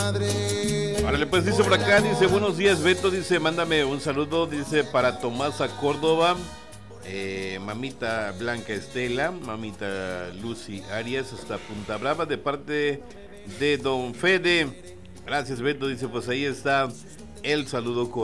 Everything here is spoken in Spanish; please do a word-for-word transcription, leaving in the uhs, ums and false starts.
madre. Órale, pues dice por acá, dice, buenos días, Beto, dice, mándame un saludo, dice, para Tomasa Córdoba, eh, mamita Blanca Estela, mamita Lucy Arias, hasta Punta Brava, de parte de don Fede. Gracias, Beto, dice, pues ahí está el saludo cordial.